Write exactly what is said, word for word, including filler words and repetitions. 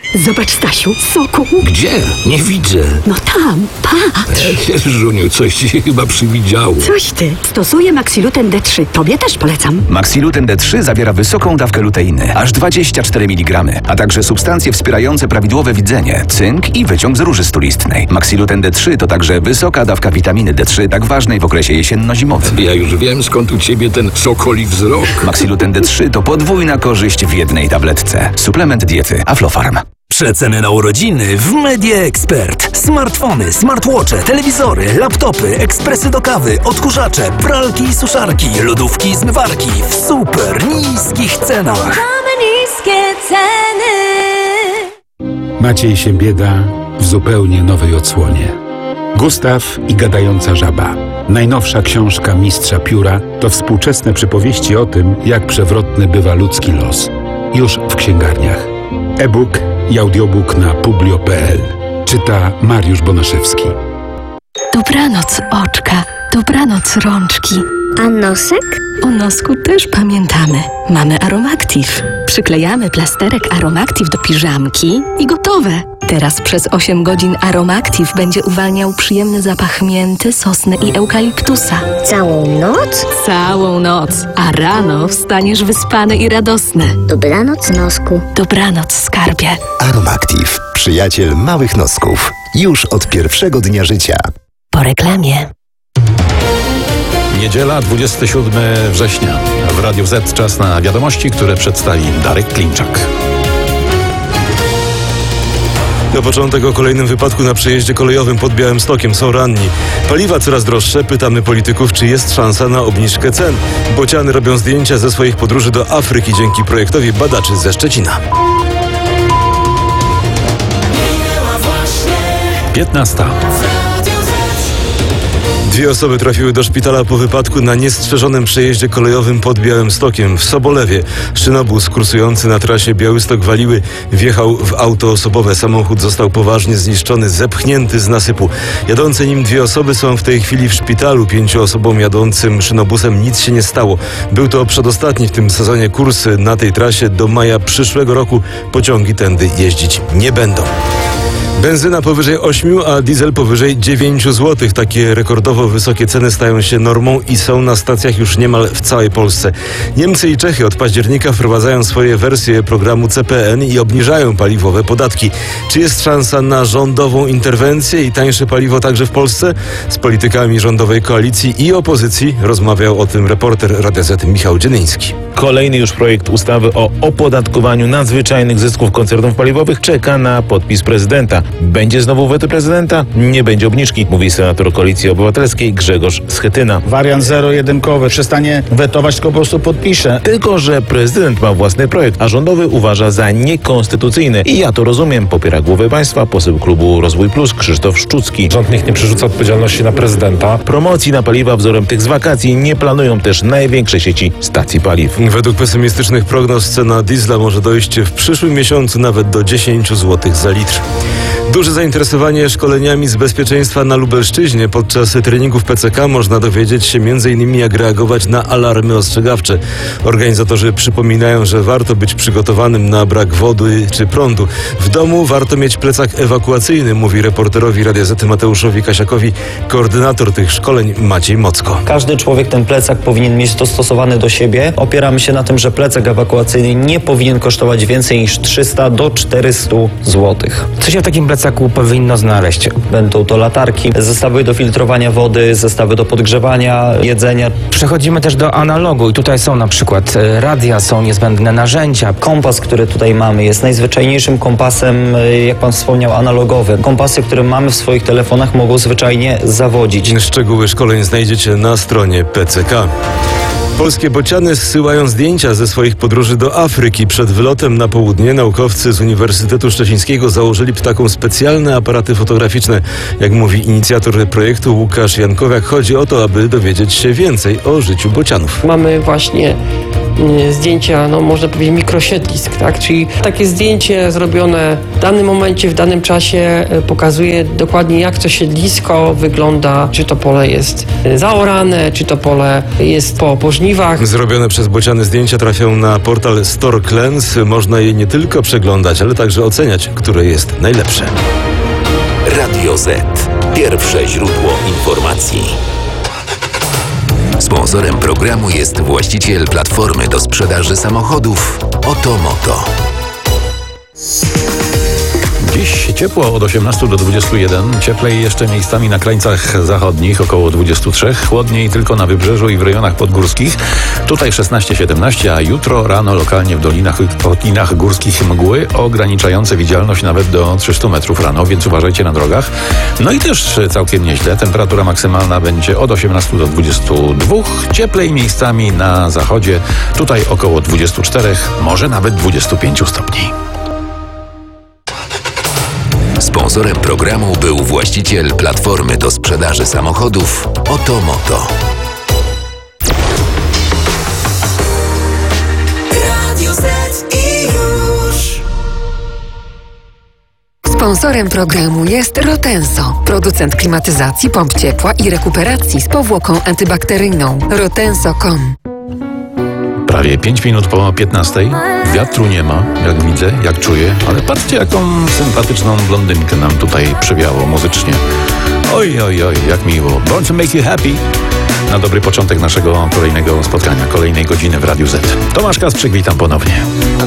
Zobacz, Stasiu, soku. Gdzie? Nie widzę. No tam, patrz. Żuniu, coś ci się chyba przywidziało. Coś ty. Stosuję Maxiluten D trzy. Tobie też polecam. Maxiluten D trzy zawiera wysoką dawkę luteiny, aż dwadzieścia cztery miligramy, a także substancje wspierające prawidłowe widzenie, cynk i wyciąg z róży stulistnej. Maxiluten D trzy to także wysoka dawka witaminy D trzy, tak ważnej w okresie jesienno-zimowym. Ja już wiem, skąd u ciebie ten sokoli wzrok. Maxiluten D trzy to podwójna korzyść w jednej tabletce. Suplement diety Aflofarm. Przeceny na urodziny w Media Expert. Smartfony, smartwatche, telewizory, laptopy, ekspresy do kawy, odkurzacze, pralki i suszarki, lodówki i zmywarki w super niskich cenach. Same niskie ceny. Maciej Siembieda w zupełnie nowej odsłonie. Gustaw i gadająca żaba. Najnowsza książka mistrza pióra to współczesne przypowieści o tym, jak przewrotny bywa ludzki los. Już w księgarniach. E-book i audiobook na publio kropka p l. Czyta Mariusz Bonaszewski. Dobranoc oczka, dobranoc rączki. A nosek? O nosku też pamiętamy. Mamy Aromactive. Przyklejamy plasterek Aromactive do piżamki i gotowe. Teraz przez osiem godzin Aromactive będzie uwalniał przyjemny zapach mięty, sosny i eukaliptusa. Całą noc? Całą noc, a rano wstaniesz wyspany i radosny. Dobranoc, nosku. Dobranoc, skarbie. Aromactive. Przyjaciel małych nosków. Już od pierwszego dnia życia. Po reklamie. Niedziela, dwudziestego siódmego września. W Radiu Z czas na wiadomości, które przedstawi Darek Klimczak. Na początek o kolejnym wypadku na przejeździe kolejowym pod Białymstokiem. Są ranni. Paliwa coraz droższe. Pytamy polityków, czy jest szansa na obniżkę cen. Bociany robią zdjęcia ze swoich podróży do Afryki dzięki projektowi badaczy ze Szczecina. piętnasta. Dwie osoby trafiły do szpitala po wypadku na niestrzeżonym przejeździe kolejowym pod Białymstokiem w Sobolewie. Szynobus kursujący na trasie Białystok-Waliły wjechał w auto osobowe. Samochód został poważnie zniszczony, zepchnięty z nasypu. Jadące nim dwie osoby są w tej chwili w szpitalu. Pięciu osobom jadącym szynobusem nic się nie stało. Był to przedostatni w tym sezonie kurs na tej trasie. Do maja przyszłego roku pociągi tędy jeździć nie będą. Benzyna powyżej ośmiu, a diesel powyżej dziewięciu złotych. Takie rekordowo wysokie ceny stają się normą i są na stacjach już niemal w całej Polsce. Niemcy i Czechy od października wprowadzają swoje wersje programu C P N i obniżają paliwowe podatki. Czy jest szansa na rządową interwencję i tańsze paliwo także w Polsce? Z politykami rządowej koalicji i opozycji rozmawiał o tym reporter Radia Z Michał Dzienyński. Kolejny już projekt ustawy o opodatkowaniu nadzwyczajnych zysków koncernów paliwowych czeka na podpis prezydenta. Będzie znowu weto prezydenta? Nie będzie obniżki, mówi senator Koalicji Obywatelskiej Grzegorz Schetyna. Wariant zero-jedynkowy przestanie wetować, tylko po prostu podpisze. Tylko że prezydent ma własny projekt, a rządowy uważa za niekonstytucyjny. I ja to rozumiem, popiera głowę państwa poseł klubu Rozwój Plus Krzysztof Szczucki. Rząd niech nie przerzuca odpowiedzialności na prezydenta. Promocji na paliwa wzorem tych z wakacji nie planują też największe sieci stacji paliw. Według pesymistycznych prognoz cena diesla może dojść w przyszłym miesiącu nawet do dziesięć złotych za litr. Duże zainteresowanie szkoleniami z bezpieczeństwa na Lubelszczyźnie. Podczas treningów P C K można dowiedzieć się między innymi jak reagować na alarmy ostrzegawcze. Organizatorzy przypominają, że warto być przygotowanym na brak wody czy prądu. W domu warto mieć plecak ewakuacyjny, mówi reporterowi Radia Z Mateuszowi Kasiakowi koordynator tych szkoleń Maciej Mocko. Każdy człowiek ten plecak powinien mieć dostosowany do siebie. Opieramy się na tym, że plecak ewakuacyjny nie powinien kosztować więcej niż trzysta do czterystu złotych. Co się w takim plecaku powinno znaleźć? Będą to latarki, zestawy do filtrowania wody, zestawy do podgrzewania jedzenia. Przechodzimy też do analogu i tutaj są na przykład radia, są niezbędne narzędzia. Kompas, który tutaj mamy, jest najzwyczajniejszym kompasem, jak pan wspomniał, analogowy. Kompasy, które mamy w swoich telefonach, mogą zwyczajnie zawodzić. Szczegóły szkoleń znajdziecie na stronie P C K. Polskie bociany zsyłają zdjęcia ze swoich podróży do Afryki. Przed wylotem na południe naukowcy z Uniwersytetu Szczecińskiego założyli ptakom specjalne aparaty fotograficzne. Jak mówi inicjator projektu Łukasz Jankowiak, chodzi o to, aby dowiedzieć się więcej o życiu bocianów. Mamy właśnie y, zdjęcia, no można powiedzieć mikrosiedlisk, tak? Czyli takie zdjęcie zrobione w danym momencie, w danym czasie y, pokazuje dokładnie, jak to siedlisko wygląda, czy to pole jest y, zaorane, czy to pole jest po, po żniwach. Zrobione przez bociany zdjęcia trafią na portal StoreClens. Można je nie tylko przeglądać, ale także oceniać, które jest najlepsze. Radio Z. Pierwsze źródło informacji. Sponsorem programu jest właściciel platformy do sprzedaży samochodów Otomoto. Dziś ciepło od osiemnastu do dwudziestu jeden, cieplej jeszcze miejscami na krańcach zachodnich, około dwudziestu trzech, chłodniej tylko na wybrzeżu i w rejonach podgórskich. Tutaj szesnaście siedemnaście, a jutro rano lokalnie w dolinach i podlinach górskich mgły ograniczające widzialność nawet do trzystu metrów rano, więc uważajcie na drogach. No i też całkiem nieźle, temperatura maksymalna będzie od osiemnastu do dwudziestu dwóch, cieplej miejscami na zachodzie, tutaj około dwudziestu czterech, może nawet dwudziestu pięciu stopni. Sponsorem programu był właściciel platformy do sprzedaży samochodów Otomoto. Radio Z i już. Sponsorem programu jest Rotenso, producent klimatyzacji, pomp ciepła i rekuperacji z powłoką antybakteryjną. rotenso kropka com. Prawie pięć minut po piętnastej. Wiatru nie ma, jak widzę, jak czuję, ale patrzcie, jaką sympatyczną blondynkę nam tutaj przywiało muzycznie. Oj, oj, oj, jak miło. Born to make you happy. Na dobry początek naszego kolejnego spotkania, kolejnej godziny w Radiu Z. Tomasz Kasprzyk, witam ponownie.